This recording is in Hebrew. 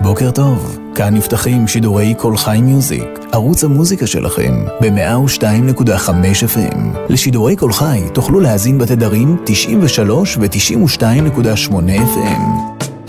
בוקר טוב, כאן נפתחים שידורי כל חי מיוזיק, ערוץ המוזיקה שלכם, ב-102.5 FM. לשידורי כל חי תוכלו להזין בתדרים 93 ו-92.8 FM.